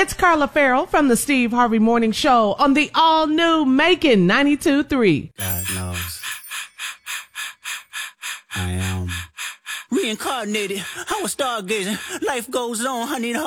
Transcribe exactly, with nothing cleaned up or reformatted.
It's Carla Farrell from the Steve Harvey Morning Show on the all-new Macon ninety-two point three. God knows. I am reincarnated. I was stargazing. Life goes on. I need